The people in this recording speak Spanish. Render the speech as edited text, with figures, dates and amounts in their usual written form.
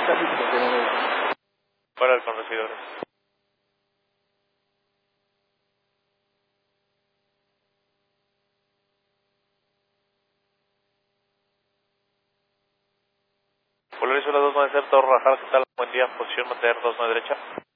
Fuera del conductor. Polaris 1, 2, 9, Torre Rajal, ¿qué tal? Buen día, posición mantener 2, 9 derecha.